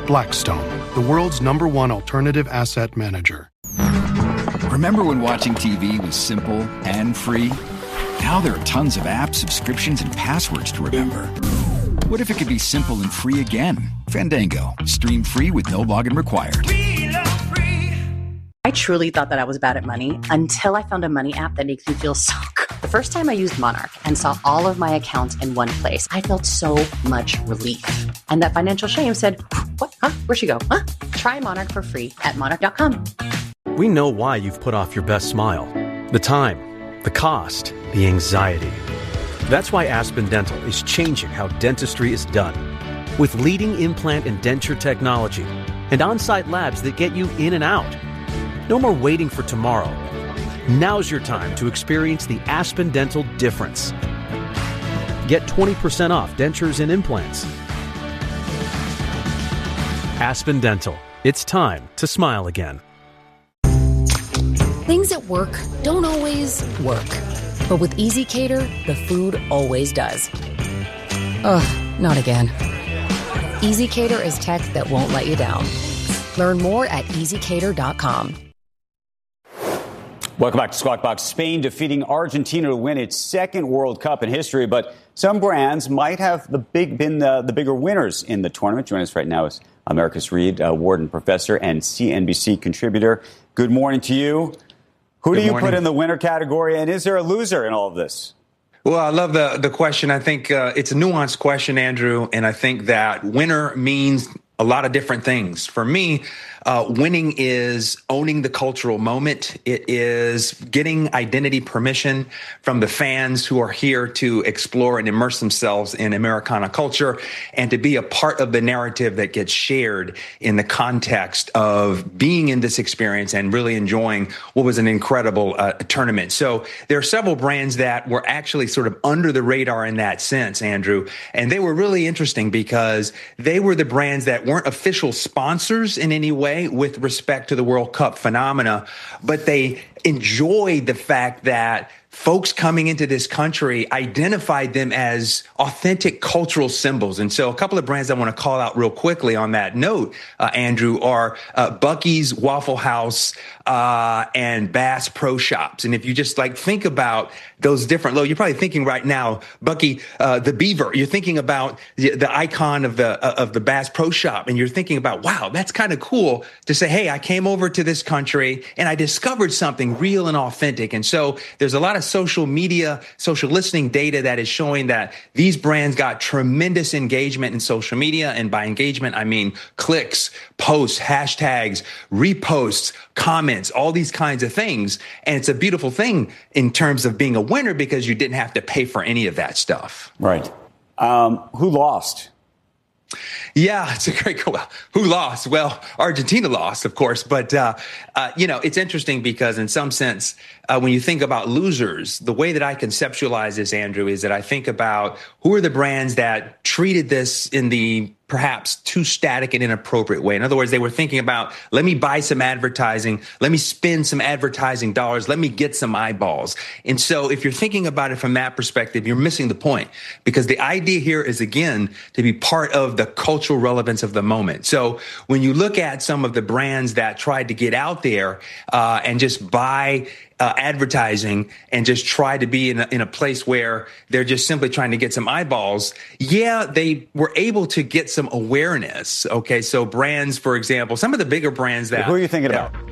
Blackstone, the world's #1 alternative asset manager. Remember when watching TV was simple and free? Now there are tons of apps, subscriptions, and passwords to remember. What if it could be simple and free again? Fandango. Stream free with no login required. I truly thought that I was bad at money until I found a money app that makes me feel so good. The first time I used Monarch and saw all of my accounts in one place, I felt so much relief. And that financial shame said, what? Huh? Where'd she go? Huh? Try Monarch for free at monarch.com. We know why you've put off your best smile. The time, the cost, the anxiety. That's why Aspen Dental is changing how dentistry is done. With leading implant and denture technology and on-site labs that get you in and out. No more waiting for tomorrow. Now's your time to experience the Aspen Dental difference. Get 20% off dentures and implants. Aspen Dental. It's time to smile again. Things at work don't always work. But with EasyCater, the food always does. Ugh, not again. EasyCater is tech that won't let you down. Learn more at easycater.com. Welcome back to Squawk Box. Spain defeating Argentina to win its second World Cup in history, but some brands might have been the bigger winners in the tournament. Joining us right now is Marcus Reed, Wharton professor and CNBC contributor. Good morning to you. Who do you put in the winner category, and is there a loser in all of this? Well, I love the question. I think it's a nuanced question, Andrew, and I think that winner means a lot of different things. For me, winning is owning the cultural moment. It is getting identity permission from the fans who are here to explore and immerse themselves in Americana culture and to be a part of the narrative that gets shared in the context of being in this experience and really enjoying what was an incredible tournament. So there are several brands that were actually sort of under the radar in that sense, Andrew, and they were really interesting because they were the brands that weren't official sponsors in any way with respect to the World Cup phenomena, but they enjoyed the fact that folks coming into this country identified them as authentic cultural symbols. And so a couple of brands I want to call out real quickly on that note, Andrew, are Buc-ee's, Waffle House, and Bass Pro Shops. And if you just think about those different, you're probably thinking right now, Buc-ee, the beaver. You're thinking about the icon of the Bass Pro Shop, and you're thinking about, wow, that's kind of cool to say, hey, I came over to this country and I discovered something real and authentic. And so there's a lot of social media, social listening data that is showing that these brands got tremendous engagement in social media. And by engagement, I mean clicks, posts, hashtags, reposts, comments, all these kinds of things. And it's a beautiful thing in terms of being a winner because you didn't have to pay for any of that stuff. Right. Who lost? Yeah, it's a great call. Who lost? Well, Argentina lost, of course. But, it's interesting because in some sense, when you think about losers, the way that I conceptualize this, Andrew, is that I think about who are the brands that treated this in the perhaps too static and inappropriate way. In other words, they were thinking about, let me buy some advertising, let me spend some advertising dollars, let me get some eyeballs. And so if you're thinking about it from that perspective, you're missing the point because the idea here is, again, to be part of the cultural relevance of the moment. So when you look at some of the brands that tried to get out there and just buy advertising and just try to be in a place where they're just simply trying to get some eyeballs, yeah, they were able to get some awareness. Okay, so brands, for example, some of the bigger brands that... Who are you thinking about?